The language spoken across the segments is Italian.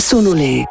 Sono le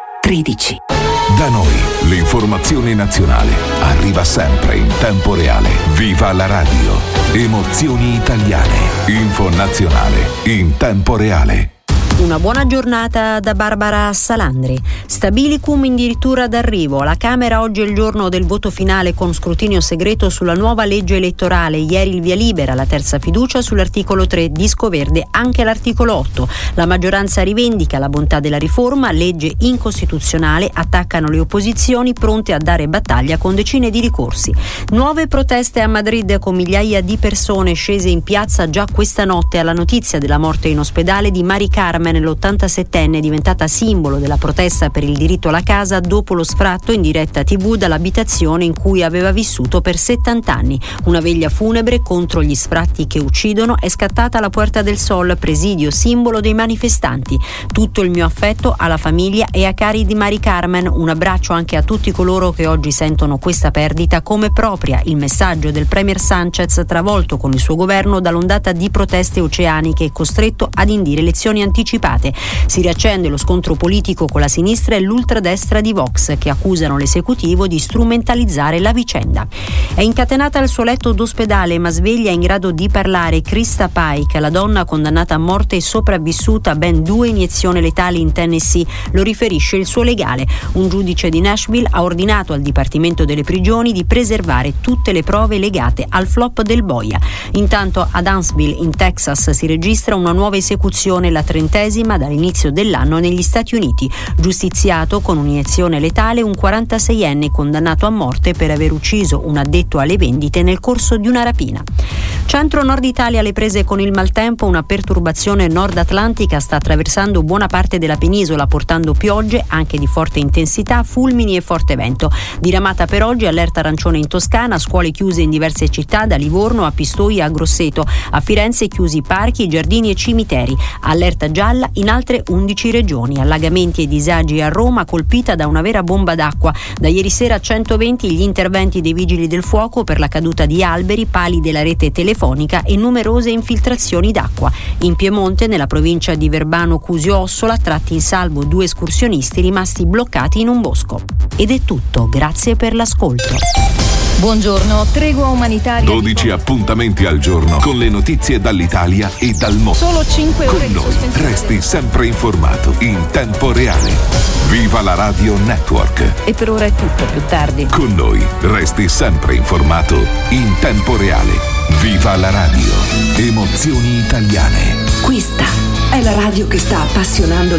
13. Da noi l'informazione nazionale arriva sempre in tempo reale. Viva la radio! Emozioni italiane. Info nazionale in tempo reale. Una buona giornata da Barbara Salandri. Stabilicum addirittura d'arrivo. La Camera oggi è il giorno del voto finale con scrutinio segreto sulla nuova legge elettorale. Ieri il via libera, la terza fiducia sull'articolo 3, disco verde anche l'articolo 8. La maggioranza rivendica la bontà della riforma, legge incostituzionale, attaccano le opposizioni pronte a dare battaglia con decine di ricorsi. Nuove proteste a Madrid con migliaia di persone scese in piazza già questa notte alla notizia della morte in ospedale di Mari Carmen, l'87enne diventata simbolo della protesta per il diritto alla casa dopo lo sfratto in diretta TV dall'abitazione in cui aveva vissuto per 70 anni. Una veglia funebre contro gli sfratti che uccidono è scattata alla Puerta del Sol, presidio simbolo dei manifestanti. Tutto il mio affetto alla famiglia e a cari di Mari Carmen, un abbraccio anche a tutti coloro che oggi sentono questa perdita come propria. Il messaggio del premier Sánchez, travolto con il suo governo dall'ondata di proteste oceaniche e costretto ad indire elezioni anticipate. Si riaccende lo scontro politico con la sinistra e l'ultradestra di Vox, che accusano l'esecutivo di strumentalizzare la vicenda. È incatenata al suo letto d'ospedale ma sveglia in grado di parlare Krista Pike, la donna condannata a morte e sopravvissuta a ben 2 iniezioni letali in Tennessee. Lo riferisce il suo legale. Un giudice di Nashville ha ordinato al Dipartimento delle Prigioni di preservare tutte le prove legate al flop del boia. Intanto ad Huntsville, in Texas, si registra una nuova esecuzione, la 30ª dall'inizio dell'anno negli Stati Uniti. Giustiziato con un'iniezione letale un 46enne condannato a morte per aver ucciso un addetto alle vendite nel corso di una rapina. Centro-nord Italia alle prese con il maltempo. Una perturbazione nord-atlantica sta attraversando buona parte della penisola, portando piogge anche di forte intensità, fulmini e forte vento. Diramata per oggi allerta arancione in Toscana, scuole chiuse in diverse città, da Livorno a Pistoia a Grosseto. A Firenze chiusi parchi, giardini e cimiteri. Allerta gialla in altre 11 regioni. Allagamenti e disagi a Roma, colpita da una vera bomba d'acqua. Da ieri sera 120 gli interventi dei vigili del fuoco per la caduta di alberi, pali della rete telefonica e numerose infiltrazioni d'acqua. In Piemonte, nella provincia di Verbano Cusio Ossola, tratti in salvo 2 escursionisti rimasti bloccati in un bosco. Ed è tutto, grazie per l'ascolto. Buongiorno, tregua umanitaria. 12 appuntamenti al giorno con le notizie dall'Italia e dal mondo. Solo 5 ore con di noi sospensione. resti sempre informato in tempo reale. Viva la Radio Network. E per ora è tutto, più tardi. Con noi resti sempre informato in tempo reale. Viva la radio. Emozioni italiane. Questa è la radio che sta appassionando